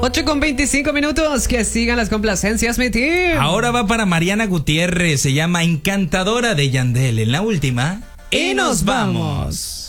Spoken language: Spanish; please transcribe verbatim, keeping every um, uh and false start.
ocho con veinticinco minutos. Que sigan las complacencias, mi team. Ahora va para Mariana Gutiérrez. Se llama Encantadora de Yandel. En la última. Y nos vamos.